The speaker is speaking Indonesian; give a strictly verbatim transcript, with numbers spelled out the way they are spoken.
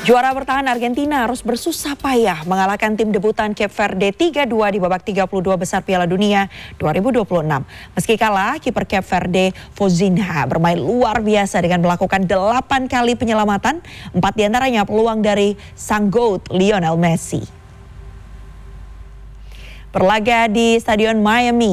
Juara bertahan Argentina harus bersusah payah mengalahkan tim debutan Cape Verde tiga dua di babak tiga puluh dua besar Piala Dunia dua ribu dua puluh enam. Meski kalah, kiper Cape Verde Fozinha bermain luar biasa dengan melakukan delapan kali penyelamatan, empat diantaranya peluang dari sang GOAT Lionel Messi. Berlaga di Stadion Miami